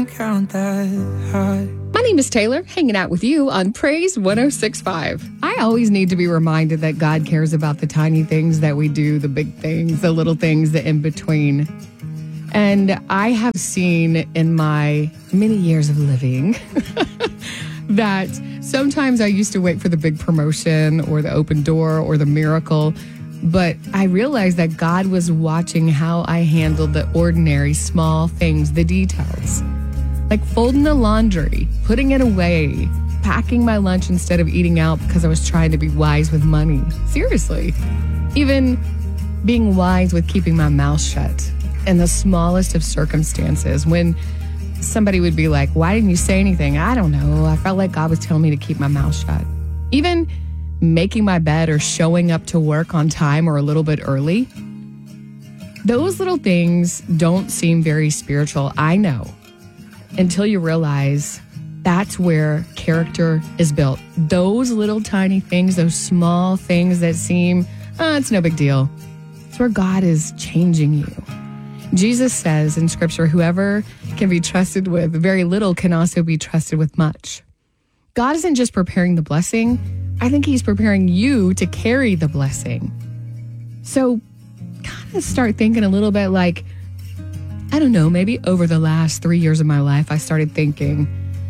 count that high. My name is Taylor, hanging out with you on Praise 106.5. I always need to be reminded that God cares about the tiny things that we do, the big things, the little things, the in between. And I have seen in my many years of living that sometimes I used to wait for the big promotion or the open door or the miracle. But I realized that God was watching how I handled the ordinary small things, the details. Like folding the laundry, putting it away, packing my lunch instead of eating out because I was trying to be wise with money. Seriously. Even being wise with keeping my mouth shut in the smallest of circumstances. When somebody would be like, why didn't you say anything? I don't know. I felt like God was telling me to keep my mouth shut. Even making my bed or showing up to work on time or a little bit early. Those little things don't seem very spiritual, I know, until you realize that's where character is built. Those little tiny things, those small things that seem, it's no big deal. It's where God is changing you. Jesus says in Scripture, whoever can be trusted with very little can also be trusted with much. God isn't just preparing the blessing. I think he's preparing you to carry the blessing. So kind of start thinking a little bit like, I don't know, maybe over the last 3 years of my life, I started thinking,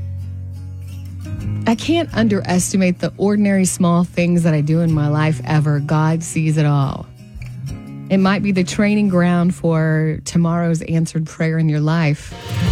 I can't underestimate the ordinary small things that I do in my life ever. God sees it all. It might be the training ground for tomorrow's answered prayer in your life.